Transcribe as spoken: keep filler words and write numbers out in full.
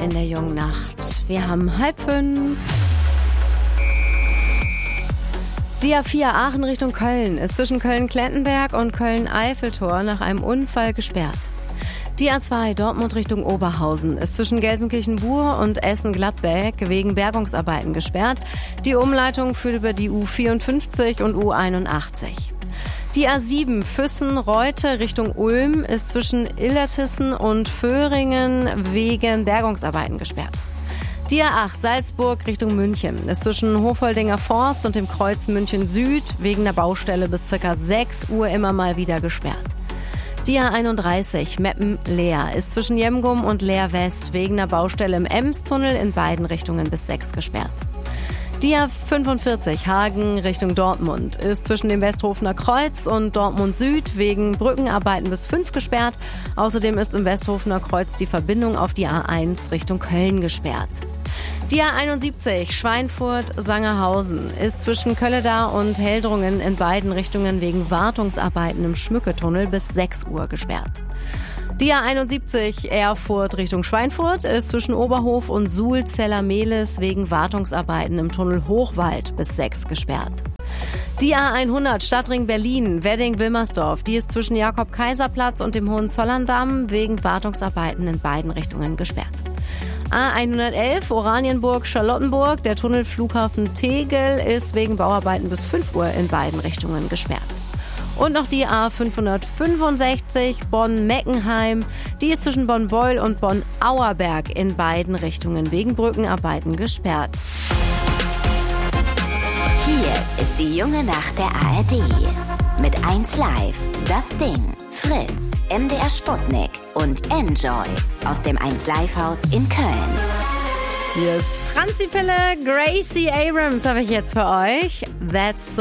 in der jungen Nacht. Wir haben halb fünf. Die A vier Aachen Richtung Köln ist zwischen Köln-Klettenberg und Köln-Eiffeltor nach einem Unfall gesperrt. Die A zwei Dortmund Richtung Oberhausen ist zwischen Gelsenkirchen-Bur und Essen-Gladbeck wegen Bergungsarbeiten gesperrt. Die Umleitung führt über die U vierundfünfzig und U einundachtzig. Die A sieben Füssen-Reute Richtung Ulm ist zwischen Illertissen und Föhringen wegen Bergungsarbeiten gesperrt. Die A acht Salzburg Richtung München ist zwischen Hofoldinger Forst und dem Kreuz München Süd wegen der Baustelle bis ca. sechs Uhr immer mal wieder gesperrt. Die A einunddreißig Meppen-Leer ist zwischen Jemgum und Leer West wegen der Baustelle im Emstunnel in beiden Richtungen bis sechs gesperrt. Die A fünfundvierzig Hagen Richtung Dortmund ist zwischen dem Westhofener Kreuz und Dortmund Süd wegen Brückenarbeiten bis fünf gesperrt. Außerdem ist im Westhofener Kreuz die Verbindung auf die A eins Richtung Köln gesperrt. Die A einundsiebzig Schweinfurt-Sangerhausen ist zwischen Kölleda und Heldrungen in beiden Richtungen wegen Wartungsarbeiten im Schmücketunnel bis sechs Uhr gesperrt. Die A einundsiebzig Erfurt Richtung Schweinfurt ist zwischen Oberhof und Suhl-Zellermehlis wegen Wartungsarbeiten im Tunnel Hochwald bis sechs gesperrt. Die A hundert Stadtring Berlin Wedding-Wilmersdorf, die ist zwischen Jakob-Kaiser-Platz und dem Hohenzollern-Damm wegen Wartungsarbeiten in beiden Richtungen gesperrt. A hundertelf Oranienburg-Charlottenburg, der Tunnel Flughafen Tegel ist wegen Bauarbeiten bis fünf Uhr in beiden Richtungen gesperrt. Und noch die A fünfhundertfünfundsechzig Bonn-Meckenheim, die ist zwischen Bonn-Beul und Bonn-Auerberg in beiden Richtungen wegen Brückenarbeiten gesperrt. Hier ist die junge Nacht der A R D. Mit eins Live, Das Ding, Fritz, M D R Sputnik und Enjoy aus dem eins Live Haus in Köln. Hier ist Franzi Pille, Gracie Abrams habe ich jetzt für euch. That's